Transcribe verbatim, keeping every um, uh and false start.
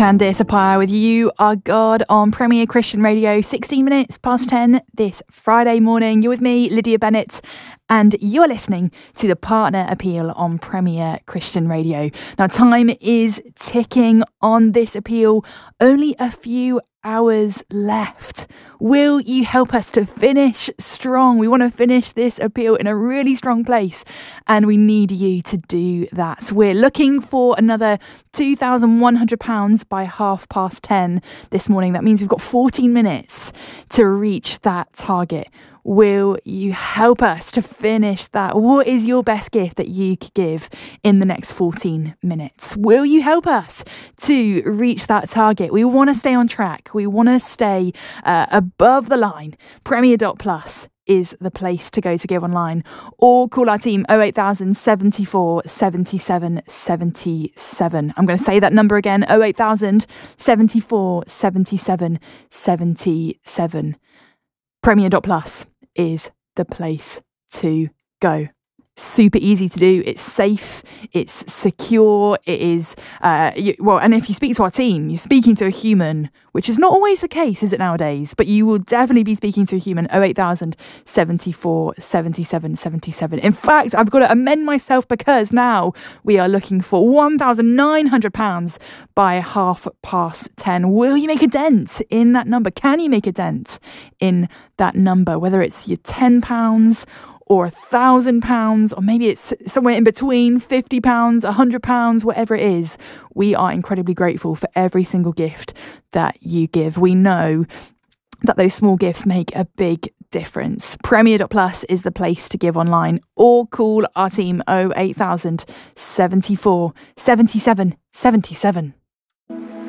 Candice Appiah with You Are God on Premier Christian Radio, sixteen minutes past ten this Friday morning. You're with me, Lydia Bennett, and you're listening to the Partner Appeal on Premier Christian Radio. Now, time is ticking on this appeal. Only a few hours left. Will you help us to finish strong? We want to finish this appeal in a really strong place, and we need you to do that. We're looking for another two thousand one hundred pounds by half past ten this morning. That means we've got fourteen minutes to reach that target. Will you help us to finish that? What is your best gift that you could give in the next fourteen minutes? Will you help us to reach that target? We want to stay on track. We want to stay uh, above the line. Premier dot plus is the place to go to give online, or call our team oh eight thousand seventy-four seventy-seven seventy-seven. I'm going to say that number again, oh eight thousand seventy-four seventy-seven seventy-seven. Premier dot plus is the place to go. Super easy to do. It's safe. It's secure. It is, uh, you, well, and if you speak to our team, you're speaking to a human, which is not always the case, is it nowadays? But you will definitely be speaking to a human. oh eight thousand seventy-four seventy-seven seventy-seven. In fact, I've got to amend myself because now we are looking for one thousand nine hundred pounds by half past ten. Will you make a dent in that number? Can you make a dent in that number? Whether it's your ten pounds or a thousand pounds, or maybe it's somewhere in between, fifty pounds, a hundred pounds, whatever it is. We are incredibly grateful for every single gift that you give. We know that those small gifts make a big difference. Premier dot plus is the place to give online, or call our team oh eight thousand seventy-four seventy-seven seventy-seven.